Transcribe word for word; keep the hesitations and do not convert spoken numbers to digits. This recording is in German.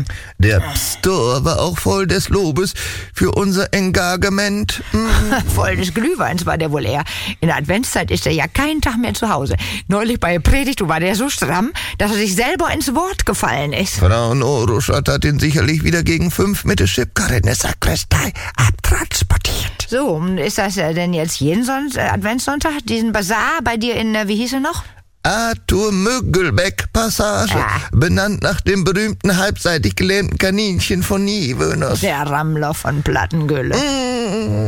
Der Pstor war auch voll des Lobes für unser Engagement. Mm. Voll des Glühweins war der wohl eher. In der Adventszeit ist er ja keinen Tag mehr zu Hause. Neulich bei der Predigt war der so stramm, dass er sich selber ins Wort gefallen ist. Frau Noroschat hat ihn sicherlich wieder gegen fünf mit der Schipkarre in der Sakristei abtransportiert. So, und ist das äh, denn jetzt jeden Son- äh, Adventssonntag, diesen Bazar bei dir in, äh, wie hieß er noch? Arthur Müggelbeck-Passage, Ja. benannt nach dem berühmten halbseitig gelähmten Kaninchen von Niewöhners. Der Rammler von Plattengülle. Mm.